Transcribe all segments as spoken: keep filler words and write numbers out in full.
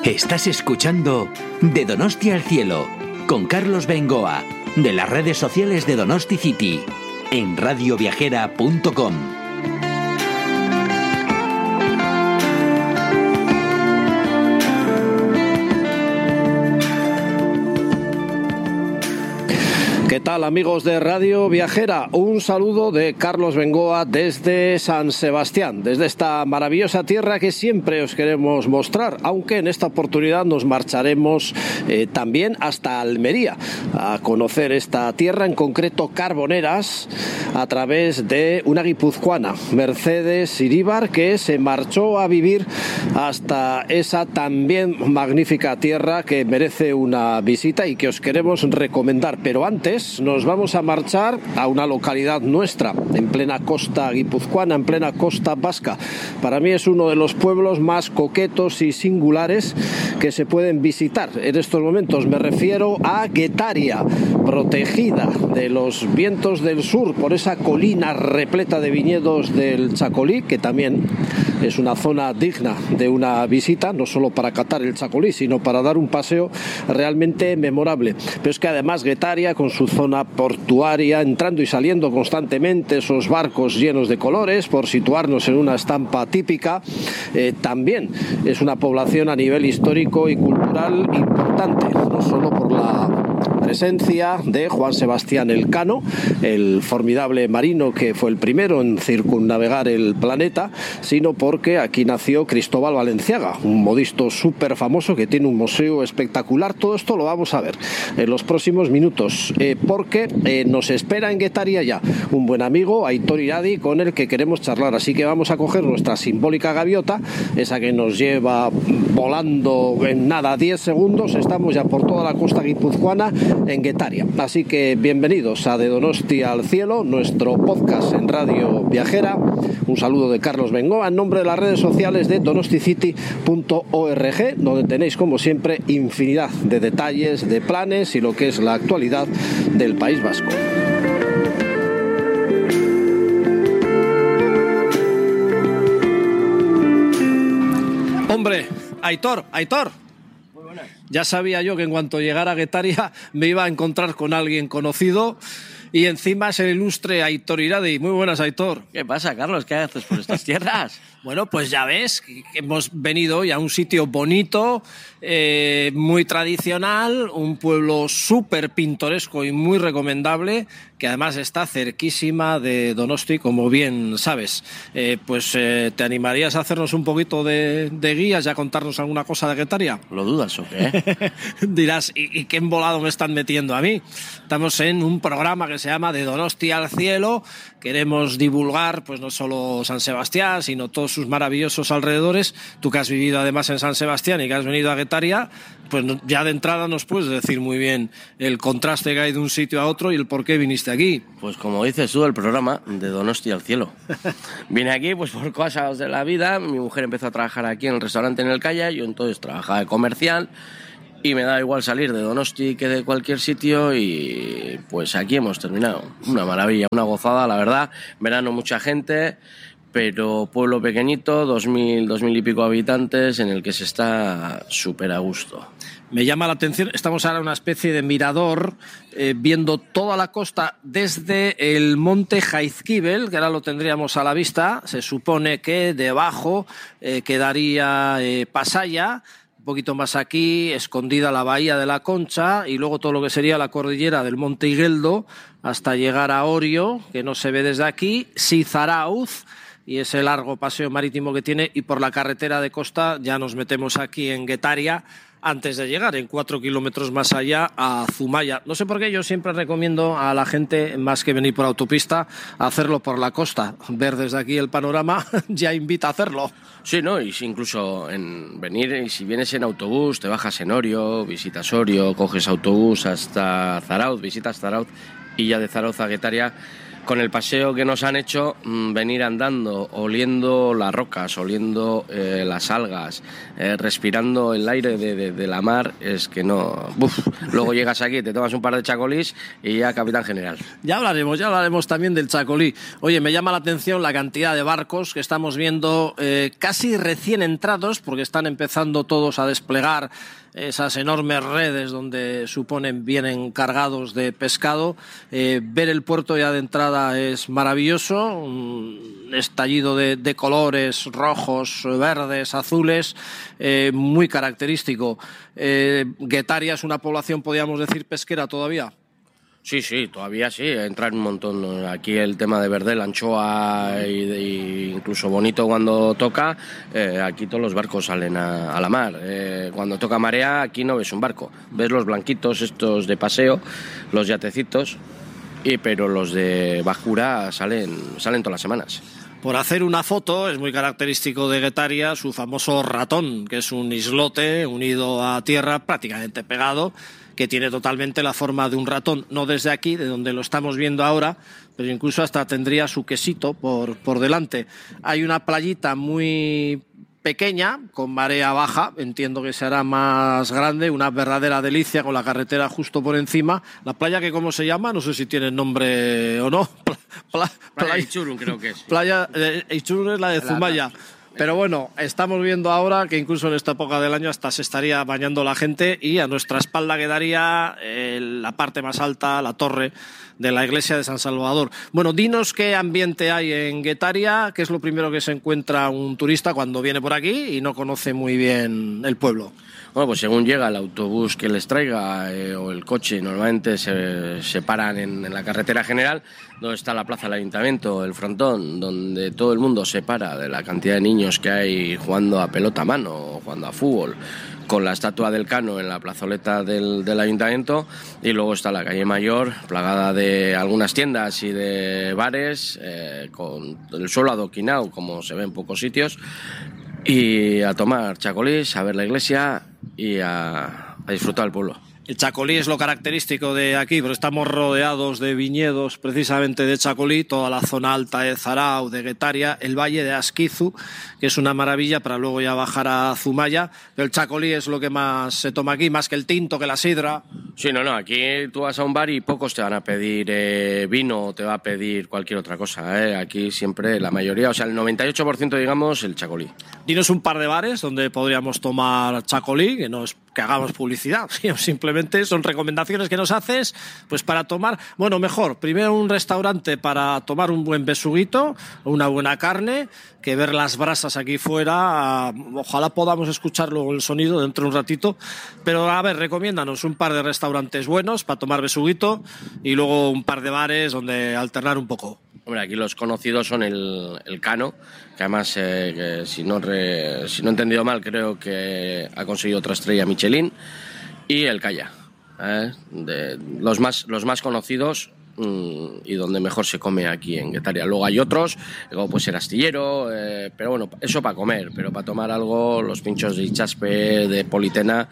Estás escuchando De Donosti al Cielo con Carlos Bengoa, de las redes sociales de Donosti City, en radio viajera punto com. ¿Qué tal, amigos de Radio Viajera? Un saludo de Carlos Bengoa desde San Sebastián, desde esta maravillosa tierra que siempre os queremos mostrar, aunque en esta oportunidad nos marcharemos eh, también hasta Almería a conocer esta tierra, en concreto Carboneras, a través de una guipuzcoana, Mercedes Iríbar, que se marchó a vivir hasta esa también magnífica tierra que merece una visita y que os queremos recomendar. Pero antes nos vamos a marchar a una localidad nuestra, en plena costa guipuzcoana, en plena costa vasca. Para mí es uno de los pueblos más coquetos y singulares que se pueden visitar en estos momentos. Me refiero a Guetaria, protegida de los vientos del sur por esa colina repleta de viñedos del Chacolí, que también es una zona digna de una visita, no solo para catar el Chacolí, sino para dar un paseo realmente memorable. Pero es que además Guetaria, con su zona portuaria, entrando y saliendo constantemente esos barcos llenos de colores, por situarnos en una estampa típica, eh, también es una población a nivel histórico y cultural importante, no solo por la presencia de Juan Sebastián Elcano, el formidable marino que fue el primero en circunnavegar el planeta, sino porque aquí nació Cristóbal Valenciaga, un modisto súper famoso que tiene un museo espectacular. Todo esto lo vamos a ver en los próximos minutos, eh, porque eh, nos espera en Guetaria ya un buen amigo, Aitor Iradi, con el que queremos charlar. Así que vamos a coger nuestra simbólica gaviota, esa que nos lleva volando en nada diez segundos. Estamos ya por toda la costa guipuzcoana en Guetaria. Así que bienvenidos a De Donosti al Cielo, nuestro podcast en Radio Viajera. Un saludo de Carlos Bengoa en nombre de las redes sociales de donosticity punto org, donde tenéis, como siempre, infinidad de detalles, de planes y lo que es la actualidad del País Vasco. Hombre, Aitor, Aitor. Ya sabía yo que en cuanto llegara a Guetaria me iba a encontrar con alguien conocido, y encima es el ilustre Aitor Iradi. Muy buenas, Aitor. ¿Qué pasa, Carlos? ¿Qué haces por estas tierras? Bueno, pues ya ves que hemos venido hoy a un sitio bonito, eh, muy tradicional, un pueblo súper pintoresco y muy recomendable, que además está cerquísima de Donosti, como bien sabes. Eh, pues eh, ¿te animarías a hacernos un poquito de, de guías y a contarnos alguna cosa de Guetaria? ¿Lo dudas o qué? Dirás, ¿y, ¿y qué embolado me están metiendo a mí? Estamos en un programa que se llama De Donosti al Cielo. Queremos divulgar pues no solo San Sebastián, sino todos sus maravillosos alrededores. Tú que has vivido además en San Sebastián y que has venido a Guetaria, pues ya de entrada nos puedes decir muy bien el contraste que hay de un sitio a otro y el por qué viniste aquí. Pues como dices tú, el programa De Donosti al Cielo. Vine aquí pues por cosas de la vida. Mi mujer empezó a trabajar aquí en el restaurante en el Calla, yo entonces trabajaba de comercial y me da igual salir de Donosti que de cualquier sitio, y pues aquí hemos terminado. Una maravilla, una gozada, la verdad. Verano mucha gente, pero pueblo pequeñito, dos mil, dos mil y pico habitantes, en el que se está súper a gusto. Me llama la atención, estamos ahora en una especie de mirador, eh, viendo toda la costa desde el monte Jaizkibel, que ahora lo tendríamos a la vista. Se supone que debajo eh, quedaría eh, Pasaya, un poquito más aquí, escondida la bahía de la Concha, y luego todo lo que sería la cordillera del monte Igueldo, hasta llegar a Orio, que no se ve desde aquí, Sizarauz, y ese largo paseo marítimo que tiene, y por la carretera de costa ya nos metemos aquí en Guetaria, antes de llegar en cuatro kilómetros más allá a Zumaya. No sé por qué yo siempre recomiendo a la gente, más que venir por autopista, hacerlo por la costa. Ver desde aquí el panorama ya invita a hacerlo. Sí, ¿no? Y si incluso en venir, y si vienes en autobús, te bajas en Orio, visitas Orio, coges autobús hasta Zarauz, visitas Zarauz, y ya de Zarauz a Guetaria, con el paseo que nos han hecho, mmm, venir andando, oliendo las rocas, oliendo eh, las algas, eh, respirando el aire de, de, de la mar, es que no... Uf, luego llegas aquí, te tomas un par de chacolís y ya capitán general. Ya hablaremos, ya hablaremos también del chacolí. Oye, me llama la atención la cantidad de barcos que estamos viendo eh, casi recién entrados, porque están empezando todos a desplegar esas enormes redes donde suponen vienen cargados de pescado. Eh, ver el puerto ya de entrada es maravilloso, un estallido de, de colores rojos, verdes, azules, eh, muy característico. Eh, Guetaria es una población, podríamos decir, pesquera todavía. Sí, sí, todavía sí, entran un montón. Aquí el tema de verde, la anchoa y, y incluso bonito cuando toca, eh, aquí todos los barcos salen a, a la mar. Eh, cuando toca marea, aquí no ves un barco, ves los blanquitos estos de paseo, los yatecitos, y, pero los de bajura salen, salen todas las semanas. Por hacer una foto, es muy característico de Guetaria su famoso ratón, que es un islote unido a tierra, prácticamente pegado, que tiene totalmente la forma de un ratón, no desde aquí, de donde lo estamos viendo ahora, pero incluso hasta tendría su quesito por, por delante. Hay una playita muy pequeña, con marea baja, entiendo que será más grande, una verdadera delicia con la carretera justo por encima. La playa, que ¿cómo se llama? No sé si tiene nombre o no. Pla, pla, playa Ichurun, creo que es. Sí. Playa eh, Ichurun es la de Zumaya. La, Pero bueno, estamos viendo ahora que incluso en esta época del año hasta se estaría bañando la gente, y a nuestra espalda quedaría eh, la parte más alta, la torre de la iglesia de San Salvador. Bueno, dinos qué ambiente hay en Guetaria, qué es lo primero que se encuentra un turista cuando viene por aquí y no conoce muy bien el pueblo. Bueno, pues según llega el autobús que les traiga eh, o el coche, normalmente se, se paran en, en la carretera general, donde está la plaza del ayuntamiento, el frontón, donde todo el mundo se para de la cantidad de niños que hay jugando a pelota a mano o jugando a fútbol, con la estatua del Cano en la plazoleta del, del ayuntamiento, y luego está la calle Mayor, plagada de algunas tiendas y de bares, eh, con el suelo adoquinado, como se ve en pocos sitios, y a tomar chacolís, a ver la iglesia y a, a disfrutar del pueblo. El chacolí es lo característico de aquí, pero estamos rodeados de viñedos precisamente de chacolí, toda la zona alta de Zarao, de Guetaria, el valle de Asquizu, que es una maravilla, para luego ya bajar a Zumaya. Pero el chacolí es lo que más se toma aquí, más que el tinto, que la sidra. Sí, no, no, aquí tú vas a un bar y pocos te van a pedir eh, vino o te va a pedir cualquier otra cosa. Eh. Aquí siempre la mayoría, o sea, el noventa y ocho por ciento, digamos, el chacolí. Dinos un par de bares donde podríamos tomar chacolí, que no es que hagamos publicidad, simplemente son recomendaciones que nos haces pues para tomar, bueno, mejor, primero un restaurante para tomar un buen besuguito, una buena carne, que ver las brasas aquí fuera. Ojalá podamos escuchar luego el sonido dentro de un ratito, pero a ver, recomiéndanos un par de restaurantes buenos para tomar besuguito y luego un par de bares donde alternar un poco. Hombre, aquí los conocidos son el, el Cano, que además, eh, que si, no re, si no he entendido mal, creo que ha conseguido otra estrella Michelin, y el Calla, eh, de, los, más, los más conocidos mmm, y donde mejor se come aquí en Guetaria. Luego hay otros, como puede ser Astillero, eh, pero bueno, eso para comer, pero para tomar algo, los pinchos de Ichaspe, de Politena,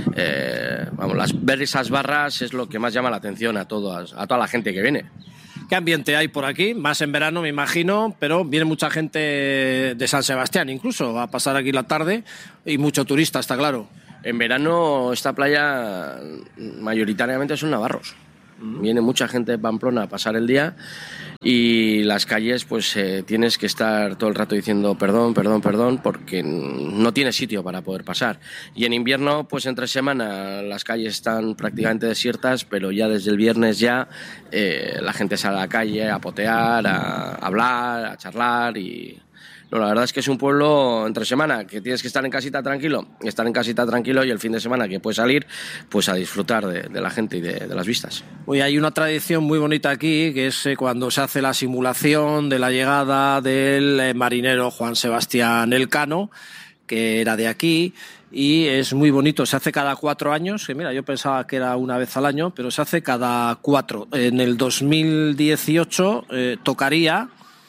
eh, vamos, las, ver esas barras es lo que más llama la atención a, todas, a toda la gente que viene. ¿Qué ambiente hay por aquí? Más en verano, me imagino, pero viene mucha gente de San Sebastián incluso a pasar aquí la tarde, y mucho turista, está claro. En verano esta playa mayoritariamente son navarros. Viene mucha gente de Pamplona a pasar el día, y las calles pues eh, tienes que estar todo el rato diciendo perdón, perdón, perdón, porque no tienes sitio para poder pasar. Y en invierno, pues entre semana las calles están prácticamente desiertas, pero ya desde el viernes ya eh, la gente sale a la calle a potear, a hablar, a charlar. Y no, la verdad es que es un pueblo entre semana que tienes que estar en casita tranquilo, estar en casita tranquilo, y el fin de semana que puedes salir pues a disfrutar de, de la gente y de, de las vistas. Hoy hay una tradición muy bonita aquí, que es cuando se hace la simulación de la llegada del marinero Juan Sebastián Elcano, que era de aquí, y es muy bonito. Se hace cada cuatro años, que mira, yo pensaba que era una vez al año, pero se hace cada cuatro. En el dos mil dieciocho eh, tocaría,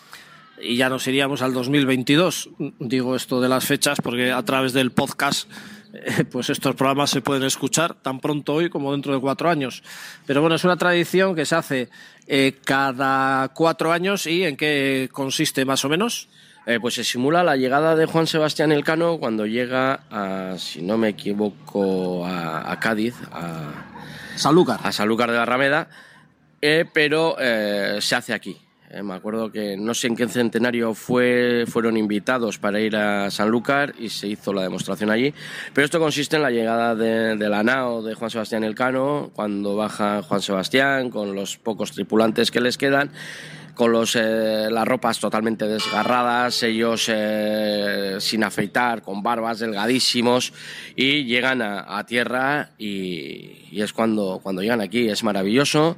y ya nos iríamos al dos mil veintidós. Digo esto de las fechas porque a través del podcast eh, pues estos programas se pueden escuchar tan pronto hoy como dentro de cuatro años. Pero bueno, es una tradición que se hace eh, cada cuatro años. ¿Y en qué consiste más o menos? Eh, pues se simula la llegada de Juan Sebastián Elcano cuando llega, a, si no me equivoco, a, a Cádiz, a Sanlúcar. A Sanlúcar de Barrameda, eh, pero eh, se hace aquí. Eh, me acuerdo que no sé en qué centenario fue, fueron invitados para ir a Sanlúcar y se hizo la demostración allí. Pero esto consiste en la llegada de, de la nao de Juan Sebastián Elcano, cuando baja Juan Sebastián con los pocos tripulantes que les quedan, con los, eh, las ropas totalmente desgarradas, ellos eh, sin afeitar, con barbas, delgadísimos, y llegan a, a tierra y, y es cuando, cuando llegan aquí. Es maravilloso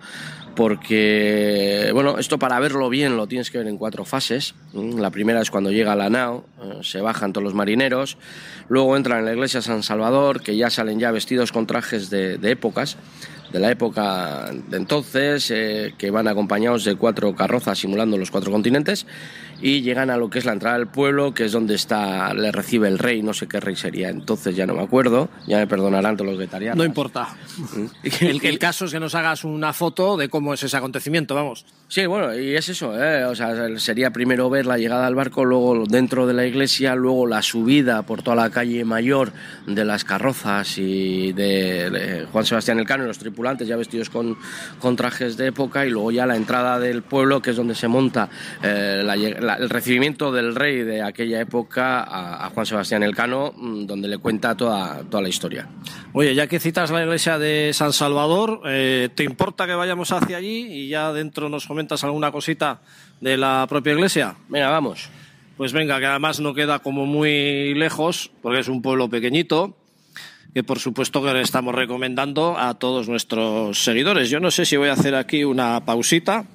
porque, bueno, esto para verlo bien lo tienes que ver en cuatro fases. La primera es cuando llega la nao, eh, se bajan todos los marineros, luego entran en la iglesia San Salvador, que ya salen ya vestidos con trajes de, de épocas, de la época de entonces, eh, que van acompañados de cuatro carrozas simulando los cuatro continentes, y llegan a lo que es la entrada del pueblo, que es donde está, le recibe el rey, no sé qué rey sería entonces, ya no me acuerdo, ya me perdonarán todos los vegetarianos. No importa. el, el caso es que nos hagas una foto de cómo es ese acontecimiento, vamos. Sí, bueno, y es eso, ¿eh? O sea, sería primero ver la llegada al barco, luego dentro de la iglesia, luego la subida por toda la calle mayor de las carrozas y de, de Juan Sebastián Elcano y los tripulantes ya vestidos con, con trajes de época, y luego ya la entrada del pueblo, que es donde se monta eh, la, la, el recibimiento del rey de aquella época a, a Juan Sebastián Elcano, donde le cuenta toda, toda la historia. Oye, ya que citas la iglesia de San Salvador, eh, ¿te importa que vayamos hacia allí y ya dentro nos comentas alguna cosita de la propia iglesia? Venga, vamos. Pues venga, que además no queda como muy lejos, porque es un pueblo pequeñito, que por supuesto que le estamos recomendando a todos nuestros seguidores. Yo no sé si voy a hacer aquí una pausita.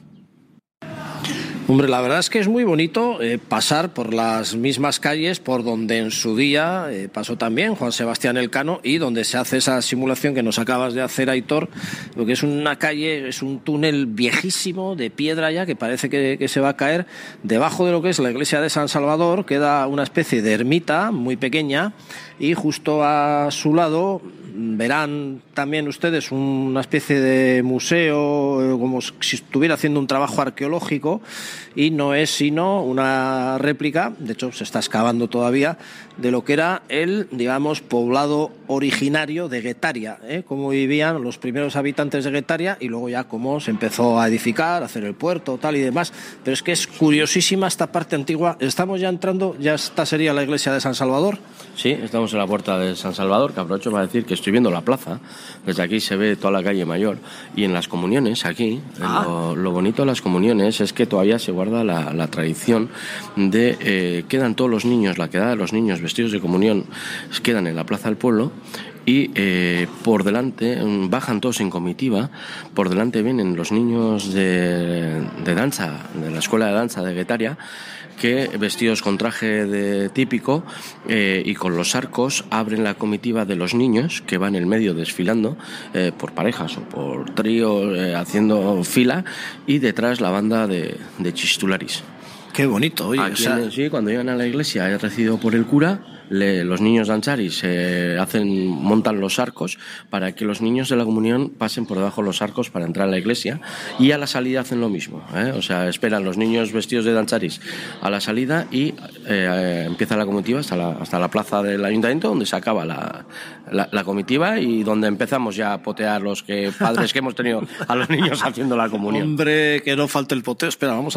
Hombre, la verdad es que es muy bonito eh, pasar por las mismas calles por donde en su día eh, pasó también Juan Sebastián Elcano, y donde se hace esa simulación que nos acabas de hacer, Aitor, lo que es una calle, es un túnel viejísimo de piedra ya que parece que, que se va a caer. Debajo de lo que es la iglesia de San Salvador queda una especie de ermita muy pequeña, y justo a su lado verán también ustedes una especie de museo, como si estuviera haciendo un trabajo arqueológico, y no es sino una réplica, de hecho se está excavando todavía, de lo que era el, digamos, poblado originario de Guetaria, ¿eh? Cómo vivían los primeros habitantes de Guetaria, y luego ya cómo se empezó a edificar, a hacer el puerto, tal y demás. Pero es que es curiosísima esta parte antigua. Estamos ya entrando, ya esta sería la iglesia de San Salvador. Sí, estamos en la puerta de San Salvador, que aprovecho para decir que estoy viendo la plaza. Desde aquí se ve toda la calle mayor. Y en las comuniones, aquí, ah. lo, lo bonito de las comuniones es que todavía se guarda la, la tradición de eh, quedan todos los niños, la quedada de los niños vestidos de comunión, quedan en la plaza del pueblo. Y eh, por delante, bajan todos en comitiva, por delante vienen los niños de, de danza, de la escuela de danza de Guetaria, que vestidos con traje de típico eh, y con los arcos abren la comitiva de los niños, que van en el medio desfilando eh, por parejas o por tríos, eh, haciendo fila, y detrás la banda de, de Chistularis. Qué bonito, oye. Aquí, o sea... en, sí, cuando llegan a la iglesia es recibido por el cura. Le, los niños danzaris eh, hacen, montan los arcos para que los niños de la comunión pasen por debajo de los arcos para entrar a la iglesia, y a la salida hacen lo mismo, ¿eh? O sea, esperan los niños vestidos de danzaris a la salida y eh, empieza la comitiva hasta la, hasta la plaza del ayuntamiento, donde se acaba la, la, la comitiva, y donde empezamos ya a potear los que, padres que hemos tenido a los niños haciendo la comunión. Hombre, que no falte el poteo. Espera, vamos